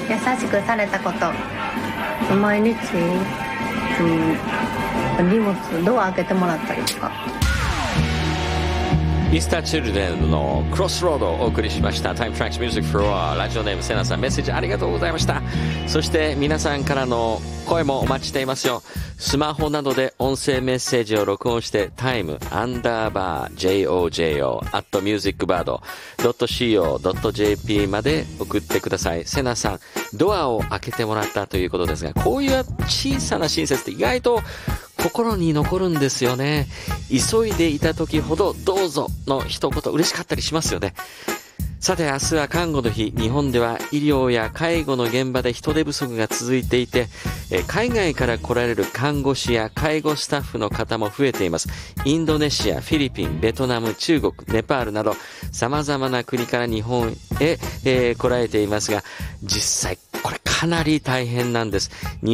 優しくされたこと、毎日、荷物ドア開けてもらったりとか。 ミスターチルデンのクロスロードをお送りしました。タイムトラックスミュージックフロア、ラジオネームセナさん、メッセージありがとうございました。そして皆さんからの声もお待ちしていますよ。スマホなどで音声メッセージを録音してタイム_JOJO@musicbird.co.jp まで送ってください。セナさん、ドアを開けてもらったということですが、こういう小さな親切って意外と心に残るんですよね。急いでいた時ほどどうぞの一言嬉しかったりしますよね。さて明日は看護の日。日本では医療や介護の現場で人手不足が続いていて、海外から来られる看護師や介護スタッフの方も増えています。インドネシア、フィリピン、ベトナム、中国、ネパールなど様々な国から日本へ、来られていますが、実際これかなり大変なんです。